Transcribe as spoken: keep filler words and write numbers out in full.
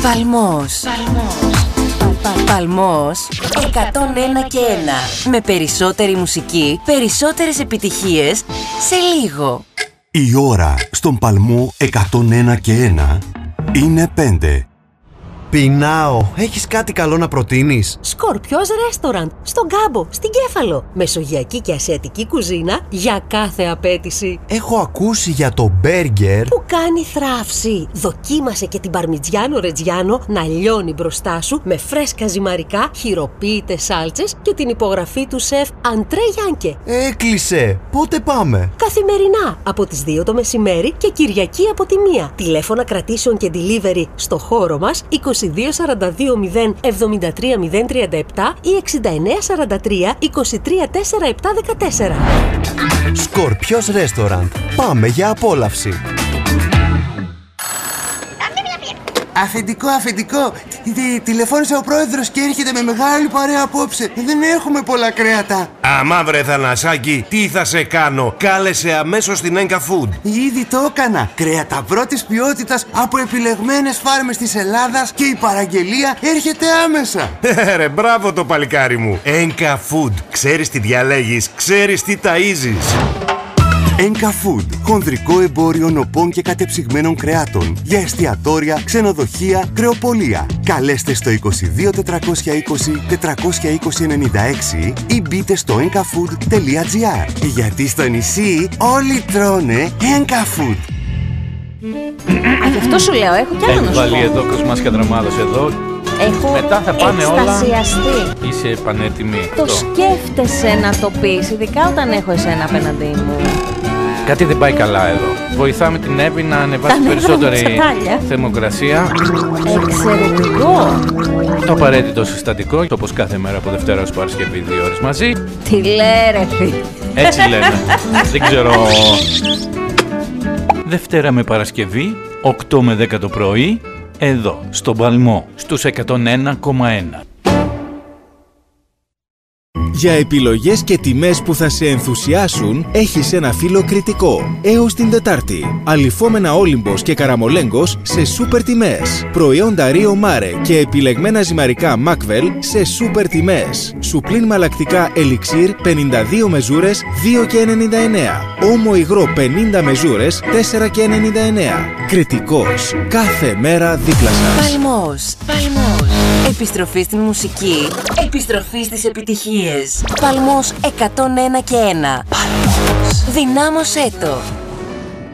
Παλμός. Παλμός εκατόν ένα και ένα. Με περισσότερη μουσική, περισσότερες επιτυχίες σε λίγο. Η ώρα στον Παλμό εκατόν ένα και ένα είναι πέντε. Πεινάω. Έχεις κάτι καλό να προτείνεις? Σκορπιός Restaurant, στον Κάμπο, στην Κέφαλο. Μεσογειακή και ασιατική κουζίνα για κάθε απέτηση. Έχω ακούσει για το μπέργκερ που κάνει θράψη. Δοκίμασε και την παρμιτζιάνο ρετζιάνο να λιώνει μπροστά σου με φρέσκα ζυμαρικά, χειροποίητες σάλτσες και την υπογραφή του σεφ Αντρέ Γιάνκε. Έκλεισε. Πότε πάμε? Καθημερινά από τις δύο το μεσημέρι και Κυριακή από τη μία. Τηλέφωνα κρατήσεων και delivery στο χώρο μας είκοσι δύο σαράντα δύο μηδέν εβδομήντα τρία μηδέν τριάντα επτά ή εξήντα εννέα σαράντα τρία είκοσι τρία σαράντα επτά δεκατέσσερα. Σκορπιός Restaurant. Πάμε για απόλαυση. Αφεντικό, αφεντικό, τηλεφώνησε ο πρόεδρος και έρχεται με μεγάλη παρέα απόψε. Δεν έχουμε πολλά κρέατα. Αμά βρε Θανασάκη, τι θα σε κάνω? Κάλεσε αμέσως την Enka Food. Ήδη το έκανα. Κρέατα πρώτης ποιότητας από επιλεγμένες φάρμες της Ελλάδας και η παραγγελία έρχεται άμεσα. Ρε, μπράβο το παλικάρι μου. Enka Food. Ξέρεις τι διαλέγεις, ξέρεις τι ταΐζεις. Enka Food, χονδρικό εμπόριο νοπών και κατεψυγμένων κρεάτων για εστιατόρια, ξενοδοχεία, κρεοπολία. Καλέστε στο είκοσι δύο τετρακόσια είκοσι τετρακόσια είκοσι ενενήντα έξι ή μπείτε στο enkafood τελεία gr. Γιατί στο νησί όλοι τρώνε Enka Food. Α, γι' αυτό σου λέω, έχω κι άλλο να σου πω. Έχει βάλει εδώ κοσμάσια δραμάδος εδώ. Έχω μετά θα πάνε εκστασιαστεί. Όλα. Είσαι πανέτοιμη. Το, το σκέφτεσαι να το πεις, ειδικά όταν έχω εσένα απέναντί μου. Κάτι δεν πάει καλά εδώ. Βοηθάμε την Εύη να ανεβάσει περισσότερη θερμοκρασία. Εξαιρετικό. Το απαραίτητο συστατικό, όπως κάθε μέρα από Δευτέρα ως Παρασκευή, δύο ώρες μαζί. Τι λέρε, έτσι λένε. Δεν ξέρω. Δευτέρα με Παρασκευή, οκτώ με δέκα το πρωί, εδώ, στον Παλμό, στους εκατόν ένα κόμμα ένα. Για επιλογές και τιμές που θα σε ενθουσιάσουν, έχεις ένα φύλλο Κρητικό. Έως την Τετάρτη. Αλυφόμενα Όλυμπος και Καραμολέγκος σε σούπερ τιμές. Προϊόντα Ρίο Μάρε και επιλεγμένα ζυμαρικά Μάκβελ σε σούπερ τιμές. Σουπλίν μαλακτικά Ελιξίρ πενήντα δύο μεζούρες δύο και ενενήντα εννέα. Όμο υγρό πενήντα μεζούρες τέσσερα και ενενήντα εννέα. Κρητικός. Κάθε μέρα δίπλα σας. Παλμός. Παλμός. Επιστροφή στην μουσική. Επιστροφή στις επιτυχίες. Παλμός εκατόν ένα και ένα. Παλμός. Δυνάμωσέ το.